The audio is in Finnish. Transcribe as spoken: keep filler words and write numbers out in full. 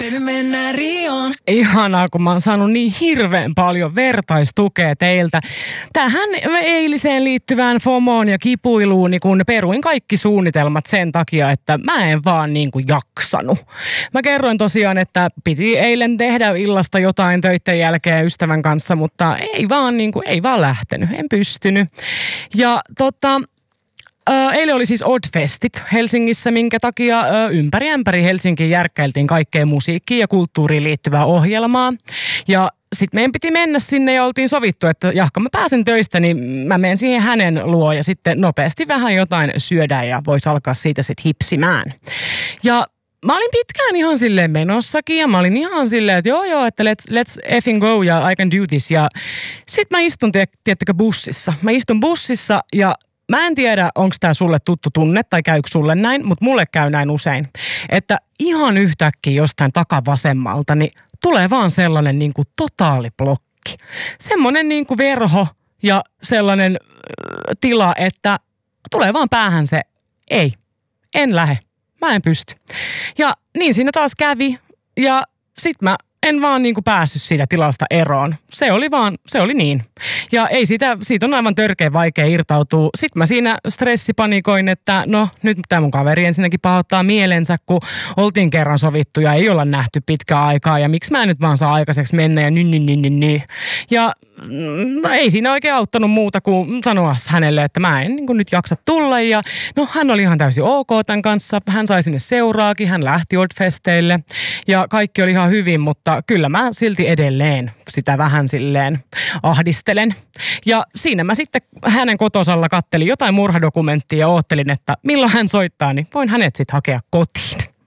Baby, mennään Rioon. Ihanaa, kun mä oon saanut niin hirveän paljon vertaistukea teiltä. Tähän eiliseen liittyvään FOMOon ja kipuiluun, niin kun peruin kaikki suunnitelmat sen takia, että mä en vaan niin kuin jaksanut. Mä kerroin tosiaan, että piti eilen tehdä illasta jotain töiden jälkeen ystävän kanssa, mutta ei vaan, niin kuin, ei vaan lähtenyt, en pystynyt. Ja tota... Eilen oli siis Oddfestit Helsingissä, minkä takia ympäri ämpäri Helsinkiin järkkäiltiin kaikkea musiikkiin ja kulttuuriin liittyvää ohjelmaa. Ja sitten meidän piti mennä sinne ja oltiin sovittu, että jahka mä pääsen töistä, niin mä menen siihen hänen luo ja sitten nopeasti vähän jotain syödään ja vois alkaa siitä sitten hipsimään. Ja mä olin pitkään ihan silleen menossakin ja mä olin ihan silleen, että joo joo, että let's, let's effing go ja I can do this. Ja sit mä istun, tiettäkö, bussissa. Mä istun bussissa ja mä en tiedä, onko tää sulle tuttu tunne tai käykö sulle näin, mutta mulle käy näin usein. Että ihan yhtäkkiä jostain takavasemmalta, niin tulee vaan sellainen niin kuin totaaliblokki. Semmoinen niin kuin verho ja sellainen äh, tila, että tulee vaan päähän se, ei, en lähe, mä en pysty. Ja niin siinä taas kävi ja sit mä en vaan niin kuin päässyt siitä tilasta eroon. Se oli vaan, se oli niin. Ja ei siitä, siitä on aivan törkeä vaikea irtautua. Sitten mä siinä stressipanikoin, että no nyt tämä mun kaveri ensinnäkin pahoittaa mielensä, kun oltiin kerran sovittu ja ei olla nähty pitkää aikaa. Ja miksi mä en nyt vaan saa aikaiseksi mennä ja niin, niin, niin, niin, niin. Ja no, ei siinä oikein auttanut muuta kuin sanoa hänelle, että mä en niin kuin nyt jaksa tulla. Ja no hän oli ihan täysin ok tämän kanssa. Hän sai sinne seuraakin, hän lähti Oddfesteille ja kaikki oli ihan hyvin, mutta kyllä mä silti edelleen sitä vähän silleen ahdistelen. Ja siinä mä sitten hänen kotosalla kattelin jotain murhadokumenttia ja oottelin, että milloin hän soittaa, niin voin hänet sitten hakea kotiin.